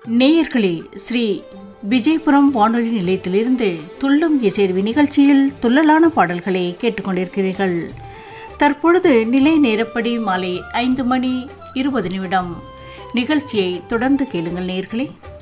நேயர்களே, ஸ்ரீ விஜயபுரம் வானொலி நிலையத்திலிருந்து துள்ளும் இசைர்வி நிகழ்ச்சியில் துள்ளலான பாடல்களை கேட்டுக்கொண்டிருக்கிறீர்கள். தற்பொழுது நிலை நேரப்படி மாலை 5:20 நிகழ்ச்சியை தொடர்ந்து கேளுங்கள் நேயர்களே.